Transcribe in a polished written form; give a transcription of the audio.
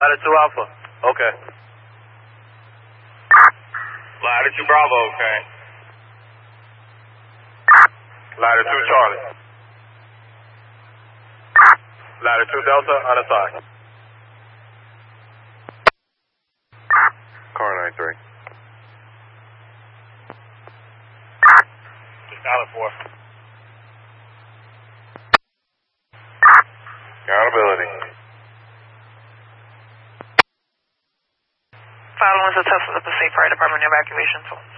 Latitude Alpha. Okay. Latitude Bravo, okay. Latitude Charlie. Latitude Delta, unassigned. Car 93. Skyline 4. Accountability. Following is a test of the Passaic Fire Department evacuation tool.